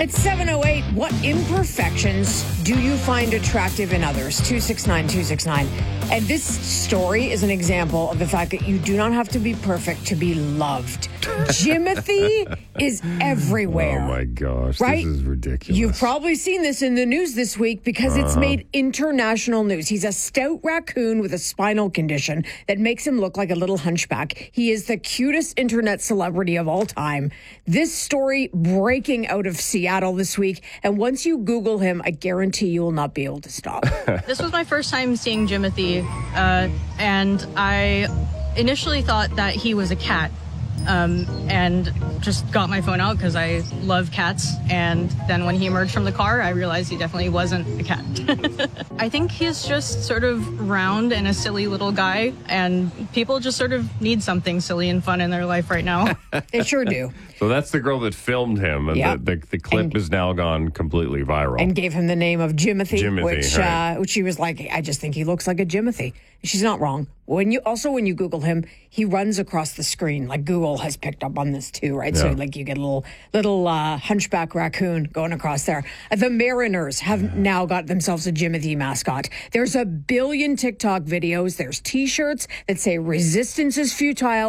At 7:08, what imperfections do you find attractive in others? 269-269. And this story is an example of the fact that you do not have to be perfect to be loved. Jimothy is everywhere. Oh, my gosh. Right? This is ridiculous. You've probably seen this in the news this week because it's made international news. He's a stout raccoon with a spinal condition that makes him look like a little hunchback. He is the cutest internet celebrity of all time. This story breaking out of Seattle this week. And once you Google him, I guarantee you will not be able to stop. This was my first time seeing Jimothy, and I initially thought that he was a cat. And just got my phone out because I love cats. And then when he emerged from the car, I realized he definitely wasn't a cat. I think he's just sort of round and a silly little guy. And people just sort of need something silly and fun in their life right now. They sure do. So that's the girl that filmed him. And Yep. the clip has now gone completely viral. And gave him the name of Jimothy, Jimothy, right. which she was like, I just think he looks like a Jimothy. She's not wrong. When you Google him, he runs across the screen. Like Google has picked up on this too, right? Yeah. So like you get a little hunchback raccoon going across there. The Mariners have now got themselves a Jimothy mascot. There's 1 billion TikTok videos. There's T-shirts that say resistance is futile.